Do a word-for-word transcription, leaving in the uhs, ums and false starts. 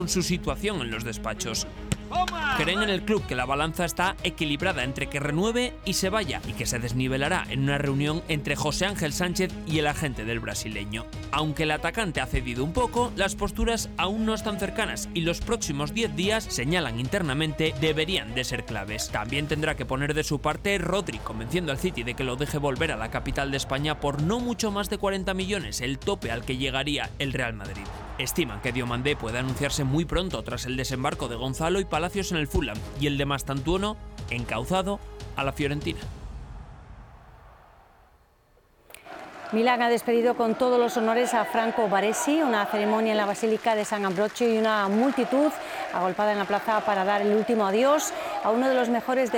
su situación en los despachos. Creen en el club que la balanza está equilibrada entre que renueve y se vaya, y que se desnivelará en una reunión entre José Ángel Sánchez y el agente del brasileño. Aunque el atacante ha cedido un poco, las posturas aún no están cercanas y los próximos diez días, señalan internamente, deberían de ser claves. También tendrá que poner de su parte Rodri, convenciendo al City de que lo deje volver a la capital de España por no mucho más de cuarenta millones, el tope al que llegaría el Real Madrid. Estiman que Diomandé puede anunciarse muy pronto tras el desembarco de Gonzalo y Palacios en el Fulham y el de Mastantuono encauzado a la Fiorentina. Milán ha despedido con todos los honores a Franco Baresi, una ceremonia en la Basílica de San Ambrogio y una multitud agolpada en la plaza para dar el último adiós a uno de los mejores de